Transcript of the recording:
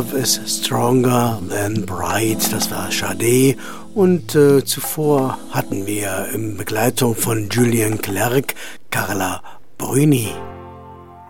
Love is Stronger Than Pride, das war Sade. Und zuvor hatten wir in Begleitung von Julien Clerc Carla Bruni.